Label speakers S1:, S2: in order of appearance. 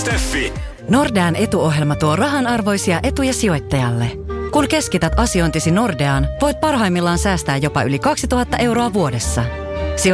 S1: Nordea.fi.
S2: Nordean etuohjelma tuo rahanarvoisia etuja sijoittajalle. Kun keskität asiointisi Nordeaan, voit parhaimmillaan säästää jopa yli 2 000 € vuodessa.